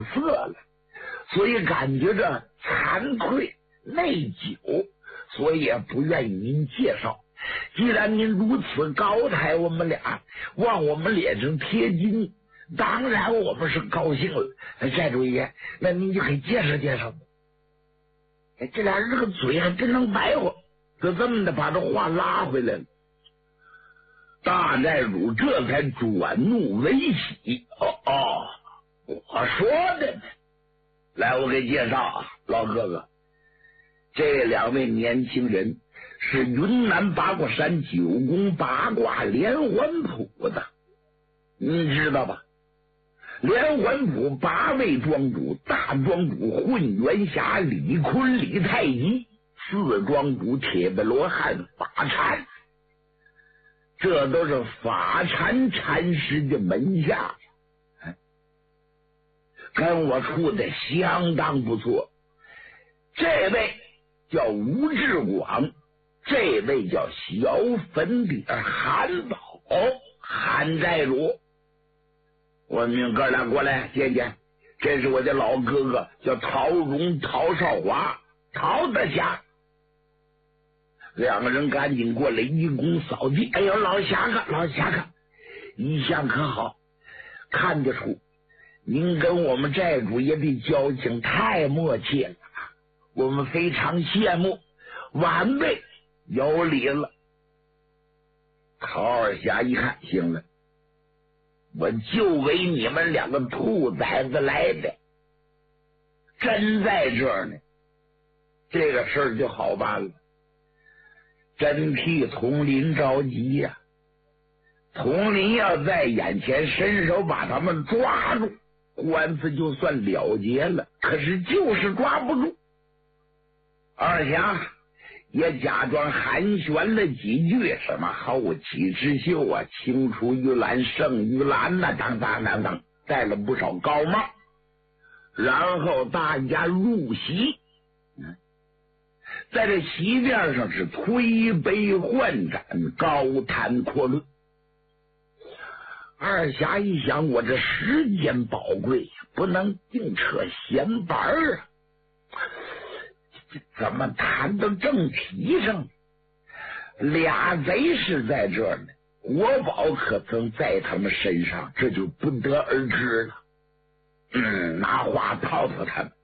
色了，所以感觉着惭愧内疚，所以也不愿意您介绍。既然您如此高抬我们俩，往我们脸上贴金，当然我们是高兴了。寨主爷，那您就给介绍介绍吧。这俩人这个嘴还真能白话，就这么的把这话拉回来了。大寨主这才转怒为喜。我说的呢。来，我给介绍啊，老哥哥，这两位年轻人是云南八卦山九宫八卦连环谱的，你知道吧？连环谱八位庄主，大庄主混元侠李坤李太极，四庄主铁背罗汉法禅，这都是法禅禅师的门下，跟我处的相当不错。这位叫吴志广，这位叫小粉底韩宝，韩寨主。我们哥俩过来见见，这是我的老哥哥，叫陶荣陶少华，陶大侠。两个人赶紧过来一躬扫地。哎呦，老侠客，一向可好？看得出您跟我们寨主爷的交情太默契了，我们非常羡慕，晚辈有礼了。陶二侠一看，行了，我就为你们两个兔崽子来的，真在这儿呢，这个事儿就好办了。真替统领着急呀！统领要在眼前伸手把他们抓住，官司就算了结了，可是就是抓不住。二侠也假装寒暄了几句，什么后起之秀啊，青出于蓝胜于蓝呐，当，戴了不少高帽。然后大家入席，在这席面上是推杯换盏，高谈阔论。二侠一想，我这时间宝贵，不能净扯闲白啊，怎么谈到正题上？俩贼是在这儿呢，国宝可曾在他们身上，这就不得而知了。拿话套他们。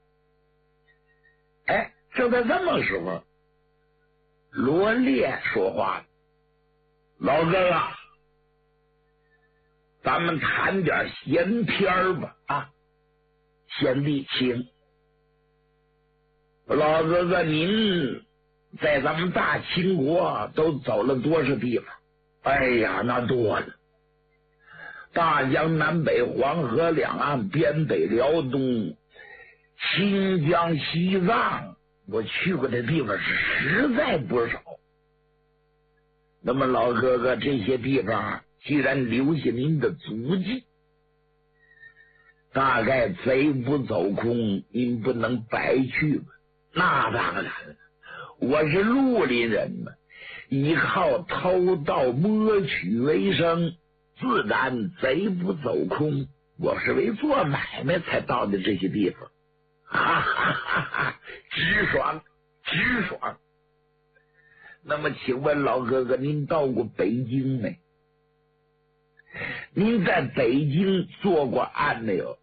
就在这么时候，罗烈说话了：“老哥哥，咱们谈点闲篇吧。贤弟请。老哥哥，您在咱们大清国都走了多少地方？哎呀，那多了。大江南北，黄河两岸，边北辽东，新疆西藏，我去过的地方是实在不少。那么老哥哥，这些地方既然留下您的足迹，大概贼不走空，您不能白去吧？那当然了，我是绿林人嘛，依靠偷盗摸取为生，自然贼不走空。我是为做买卖才到的这些地方，哈哈哈哈，直爽。那么请问老哥哥，您到过北京没？您在北京做过案没有？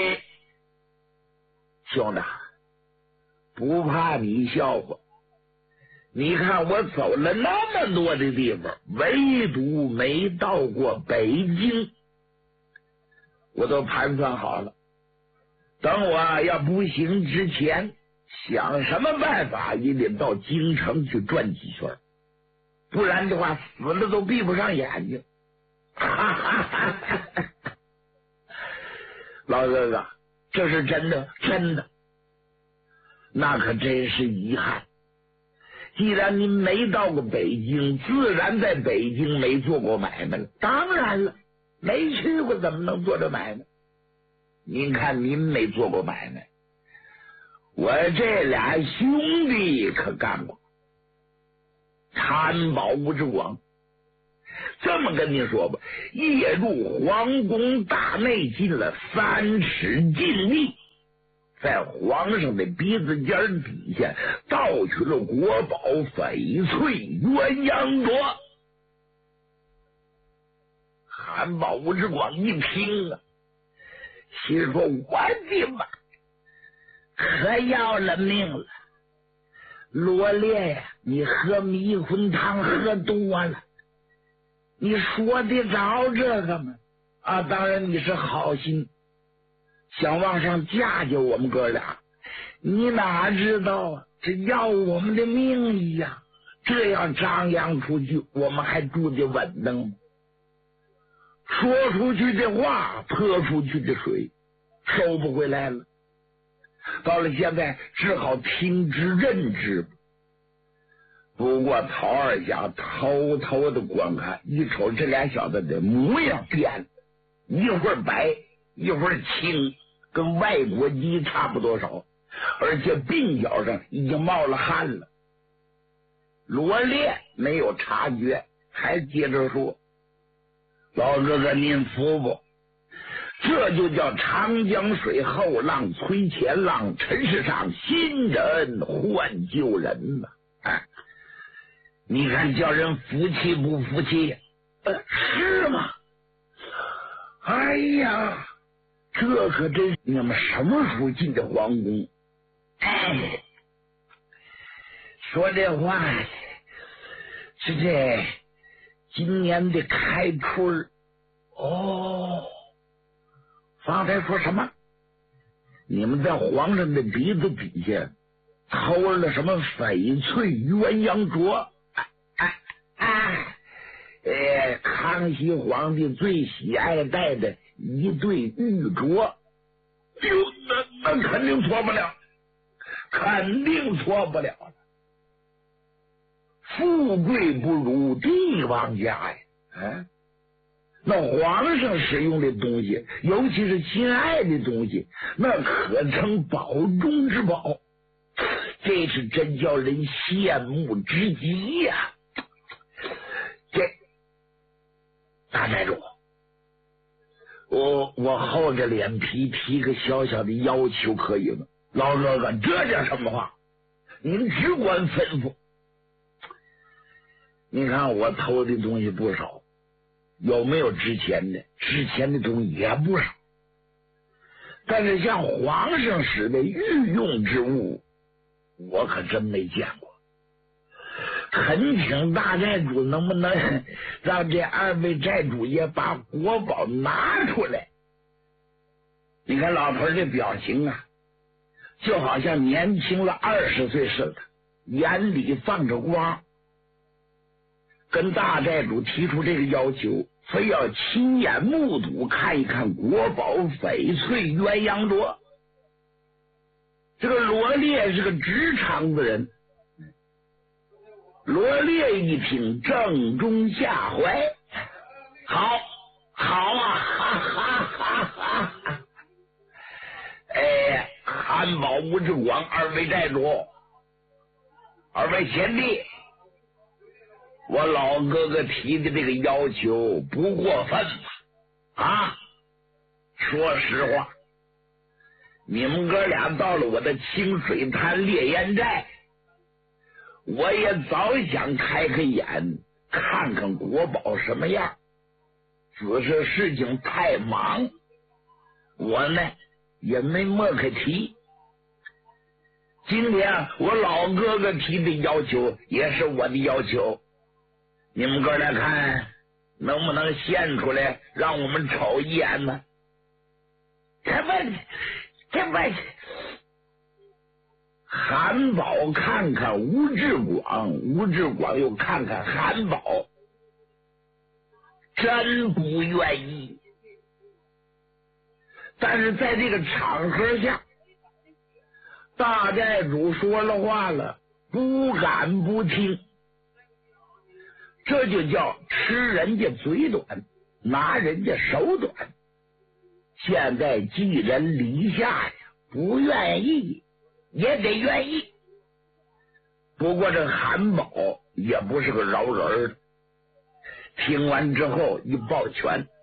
兄弟，不怕你笑话，你看我走了那么多的地方，唯独没到过北京。我都盘算好了，等我要不行之前，想什么办法也得到京城去转几圈，不然的话死了都闭不上眼睛。老哥哥，这是真的，那可真是遗憾。既然您没到过北京，自然在北京没做过买卖了。当然了，没去过怎么能做这买卖？您看您没做过买卖，我这俩兄弟可干过。参宝吴志广，这么跟您说吧，夜入皇宫大内，进了3尺禁地， 在皇上的鼻子尖底下盗取了国宝翡翠鸳鸯镯。韩宝吴志广一听啊，心说我的妈，可要了命了！罗烈呀，你喝迷魂汤喝多了，你说得着这个吗？啊，当然你是好心，想往上嫁接我们哥俩，你哪知道啊，这要我们的命呀！这样张扬出去，我们还住得稳当吗？说出去的话，泼出去的水，收不回来了。到了现在，只好听之任之。不过曹二侠偷偷的观看，一瞅这俩小子的模样变了，一会儿白，一会儿青，跟外国鸡差不多少，而且鬓角上已经冒了汗了。罗烈没有察觉，还接着说：“老哥哥您服不？这就叫长江水后浪推前浪，尘世上新人换旧人呐！哎，你看叫人服气不服气？是吗？哎呀，这可真是你们什么时候进的皇宫？哎，说这话是这今年的开春哦。方才说什么？你们在皇上的鼻子底下偷了什么翡翠鸳鸯镯？康熙皇帝最喜爱戴的一对玉镯。那肯定错不了，肯定错不了。富贵不如帝王家呀！那皇上使用的东西，尤其是心爱的东西，那可称宝中之宝，这是真叫人羡慕之极呀！这大寨主，我厚着脸皮提个小小的要求可以吗？老哥哥，这叫什么话？您只管吩咐。你看我偷的东西不少，有没有值钱的？值钱的东西也不少，但是像皇上使的御用之物，我可真没见过。恳请大寨主能不能让这二位寨主爷把国宝拿出来？你看老头这表情啊，就好像年轻了20岁似的，眼里放着光。跟大寨主提出这个要求，非要亲眼目睹看一看国宝翡翠鸳鸯镯。这个罗烈是个直肠子人，罗烈一听正中下怀，好啊，哈哈哈哈！韩宝吴志广二位寨主，二位贤弟，我老哥哥提的这个要求不过分吧？啊，说实话，你们哥俩到了我的清水滩烈焰寨，我也早想开开眼，看看国宝什么样，只是事情太忙，我呢也没莫开提。今天我老哥哥提的要求也是我的要求，你们哥俩看能不能献出来让我们瞅一眼呢？这不韩宝看看吴志广，吴志广又看看韩宝，真不愿意。但是在这个场合下，大寨主说了话了，不敢不听。这就叫吃人家嘴短，拿人家手短。现在寄人篱下呀，不愿意也得愿意。不过这韩宝也不是个饶人的，听完之后一抱拳，